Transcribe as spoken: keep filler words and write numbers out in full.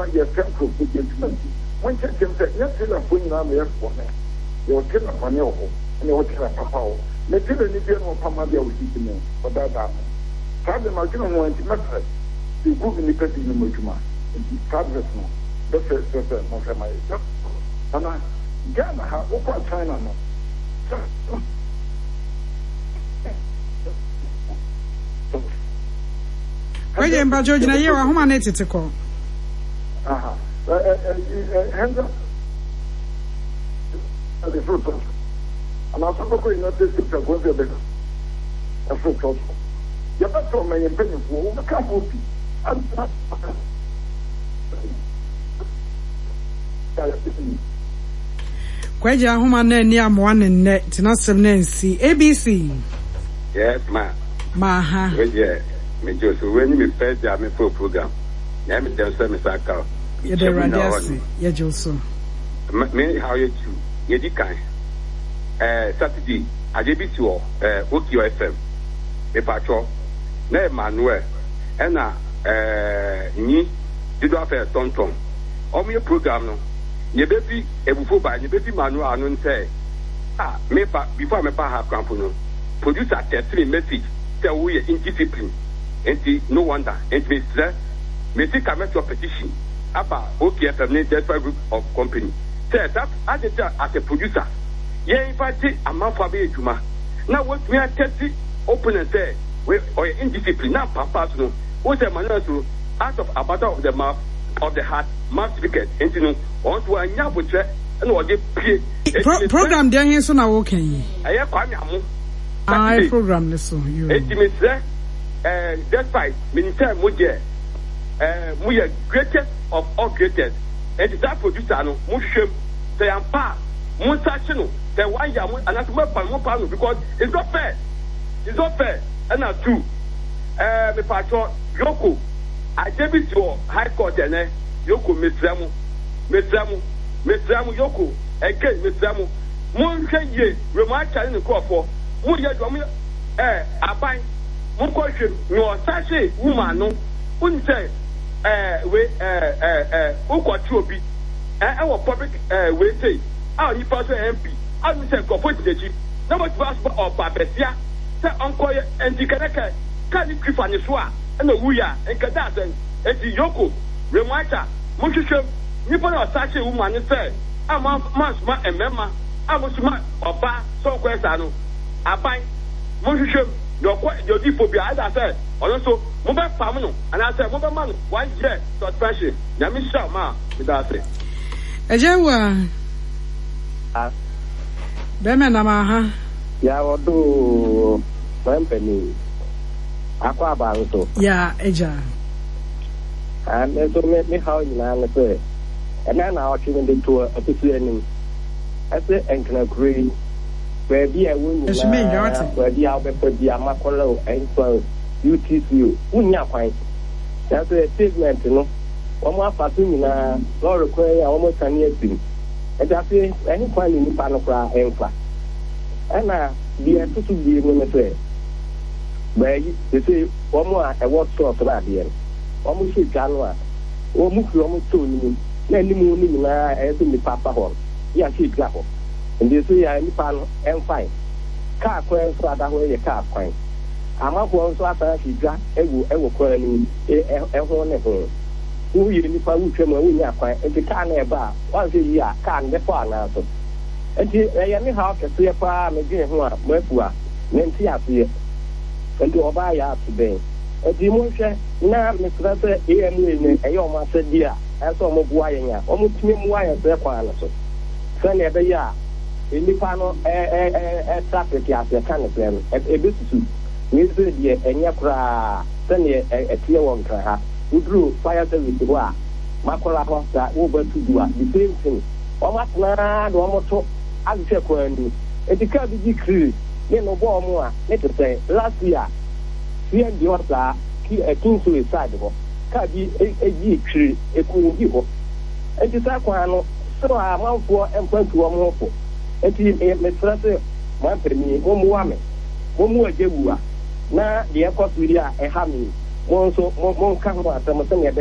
one year temple for the one check him said, yes, I'm putting on the for me. You're killing a panel and you're killing a papa. Let's tell any deal of Pamadia with you for that. Father, my children want to matter. You go in the petty in the Mujuma. Father, no. That's it, that's it, my family. And I Ghana have over China. Oye, mba George na yewa homa na etitiko. Aha. Eh hands up. The fruit. And I saw go in that district of go there. A fruit also. You better me in penny for the camp. Kwaje ahoma na ni amwa ne ne tinasem na nsi A B C. Yes ma. Ma ha. Kwaje me just when you first jam me for program. Na me dem say me saka. Ye de radiasi ye joso. Me how you do. Ye di kan. Eh Saturday ajebiti o eh Okio F M. Me patro na Emmanuel e na eh ni dido afa tonton. O me program no. Ye befi ebufo ba ye befi Emmanuel anu nse. Ah me pa before me pa have camp no. Producer thirty message say we indiscipline. And no wonder. And me say, me see come to a petition about O K F M, the group of company. Say that as a as a producer, yeah, if I take a month for me, Juma. Now what we are thirty open and say we or indiscipline. Now, Papa, no, what's the man to out of a battle of the mouth of the heart, mouth speaker, and you know, on to a nyabutre and what they pay. Program there is on our walking. I have quite a I program this so you. Uh, despite minister Moje, uh, we are greatest of all greatest, and the that producer no, Mushim, they are pa, Munsachino, they why you are and that's more pan because it's not fair, it's not fair, and now two, uh, me patron Yoko, I debit your high court and eh, Yoko Mistramu, Mistramu, Mistramu Yoko, again Mistramu, Munchen ye, remark in the court for Muya, eh, Abai. Mon question, no sachet woman no, wouldn't say, eh, we, eh, eh, eh, who got you be, eh, our public, eh, we say, our new person M P, I will say, go put the chief, no much passport or Babesia, say, Uncle and the Kanaka, can you keep on the swat, and the Wuya, and Kadazan, and the Yoko, Remata, Mushum, Nippon or sachet woman, and say, I'm a mass, and member, I was my or bar, so quesano, I buy Mushum. Your your phobia, as I said, also mobile family, and I said mobile man one year suspension. Yami Shama, with that say. Ejewa. Ah. Bema na maha. Ya wodo company. Akwa ba so. Ya eja. And so me me how you na say. And then I was in the tour of the evening. I say and can agree. Where be a woman, where the Albert the Amacolo and so U T C U, Unya Pine. That's a statement, you know. One more Fatumina, Laura Quay, almost an year thing. And I say, any point in the Panopra and Fa. And I be a to be in the say. Where you say, one more, a what sort of idea. Almost a Janua, or Muku almost two, then the moon as in the Papa Hall. Yes, she clap. And they say, I am and fine. Car coins are that way a car coin. I'm up once after she got a will coin a home. Who you if I would come away, and the car never once a year can't be far now. And I am how to see a farm again, Merpua, Nancy up here, and to buy out today. A demotion now, Mister A M in a young master dear, as almost wire, almost me wire, their partner. Send every year. In the panel, a traffic as a kind of plan, a business. Mister Dear, and Yakra, send a clear one car, who drew fire service to work. Macola Hosta over to do the same thing. Almost not one more talk, as a second. And the car be decreased, then no more, let us say, last year. Here the order, a king suicidal. Can be a decree, a cool people. And the second, so I'm out for and point to one more. Eti me frase mo premi mo mo ame mo mo ajewua na de ekosuri a e ha mi mo nso mo mo ka ho asem se